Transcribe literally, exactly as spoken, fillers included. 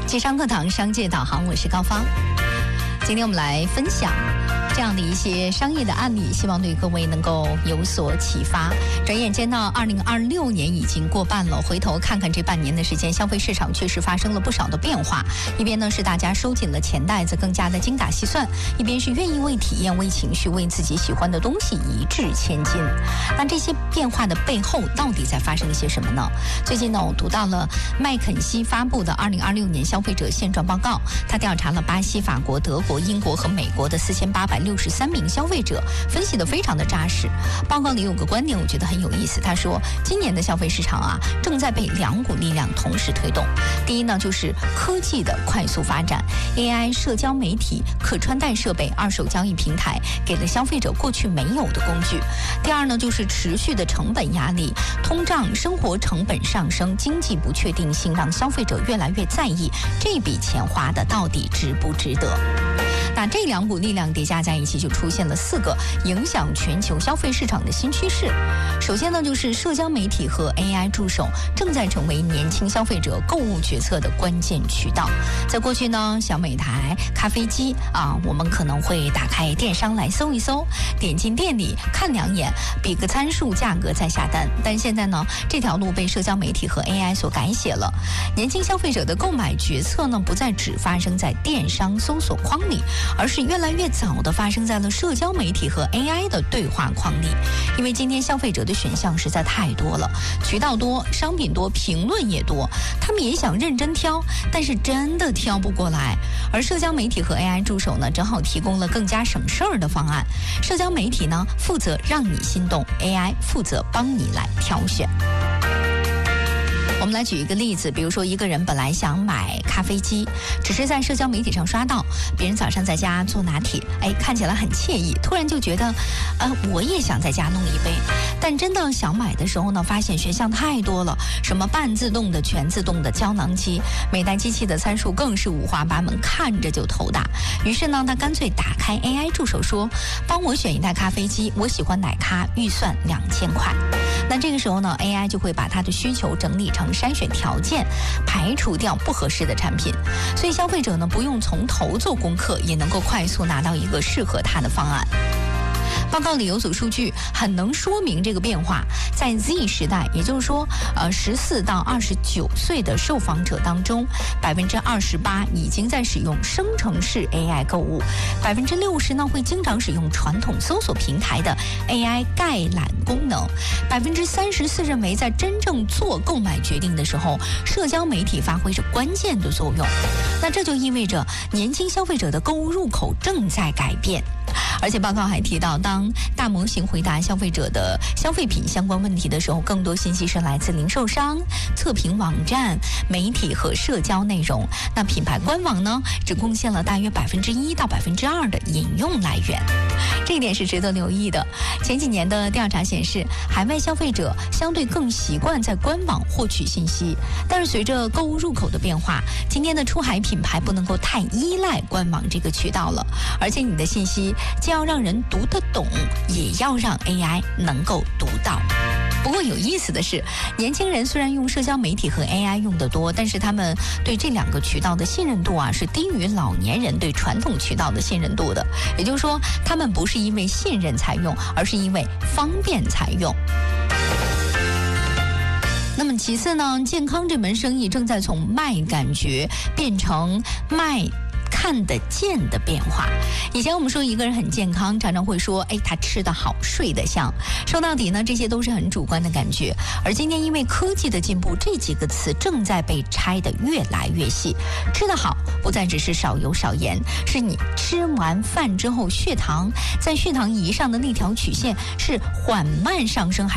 机商课堂商界导航，我是高芳。今天我们来分享这样的一些商业的案例，希望对各位能够有所启发。转眼间呢，二零二六年已经过半了，回头看看这半年的时间，消费市场确实发生了不少的变化。一边呢是大家收紧了钱袋子，更加的精打细算；一边是愿意为体验、为情绪、为自己喜欢的东西一掷千金。那这些变化的背后，到底在发生一些什么呢？最近呢，我读到了麦肯锡发布的二零二六年消费者现状报告，他调查了巴西、法国、德国、英国和美国的四千八百六十三名消费者，分析得非常的扎实。报告里有个观点，我觉得很有意思。他说，今年的消费市场啊，正在被两股力量同时推动。第一呢，就是科技的快速发展 ，A I、社交媒体、可穿戴设备、二手交易平台，给了消费者过去没有的工具。第二呢，就是持续的成本压力，通胀、生活成本上升、经济不确定性，让消费者越来越在意这笔钱花的到底值不值得。那这两股力量叠加在一起，就出现了四个影响全球消费市场的新趋势。首先呢，就是社交媒体和 A I 助手正在成为年轻消费者购物决策的关键渠道。在过去呢，小美台、咖啡机啊，我们可能会打开电商来搜一搜，点进店里看两眼，比个参数，价格再下单。但现在呢，这条路被社交媒体和 A I 所改写了。年轻消费者的购买决策呢，不再只发生在电商搜索框里，而是越来越早的发生在了社交媒体和 A I 的对话框里。因为今天消费者的选项实在太多了，渠道多，商品多，评论也多，他们也想认真挑，但是真的挑不过来。而社交媒体和 A I 助手呢，正好提供了更加省事儿的方案。社交媒体呢，负责让你心动， A I 负责帮你来挑选。我们来举一个例子，比如说一个人本来想买咖啡机，只是在社交媒体上刷到别人早上在家做拿铁，哎，看起来很惬意，突然就觉得，呃，我也想在家弄一杯。但真的想买的时候呢，发现选项太多了，什么半自动的、全自动的、胶囊机，每台机器的参数更是五花八门，看着就头大。于是呢，他干脆打开 A I 助手说，帮我选一台咖啡机，我喜欢奶咖，预算两千块。那这个时候呢 ，A I 就会把他的需求整理成筛选条件，排除掉不合适的产品，所以消费者呢不用从头做功课，也能够快速拿到一个适合他的方案。报告里有组数据很能说明这个变化。在 Z 时代，也就是说，呃，十四到二十九岁的受访者当中，百分之二十八已经在使用生成式 A I 购物，百分之六十呢会经常使用传统搜索平台的 A I 概览功能，百分之三十四认为在真正做购买决定的时候，社交媒体发挥着关键的作用。那这就意味着年轻消费者的购物入口正在改变。而且报告还提到，当大模型回答消费者的消费品相关问题的时候，更多信息是来自零售商、测评网站、媒体和社交内容。那品牌官网呢，只贡献了大约百分之一到百分之二的引用来源，这一点是值得留意的。前几年的调查显示，海外消费者相对更习惯在官网获取信息，但是随着购物入口的变化，今天的出海品牌不能够太依赖官网这个渠道了，而且你的信息既要让人读得懂，也要让 A I 能够读到。不过有意思的是，年轻人虽然用社交媒体和 A I 用得多，但是他们对这两个渠道的信任度啊，是低于老年人对传统渠道的信任度的。也就是说，他们不是因为信任才用，而是因为方便才用。那么其次呢，健康这门生意正在从卖感觉变成卖看得见的变化。以前我们说一个人很健康，常常会说，哎，他吃得好，睡得香。说到底呢，这些都是很主观的感觉。而今天因为科技的进步，这几个词正在被拆得越来越细。吃得好，不再只是少油少盐，是你吃完饭之后，血糖在血糖仪上的那条曲线是缓慢上升，还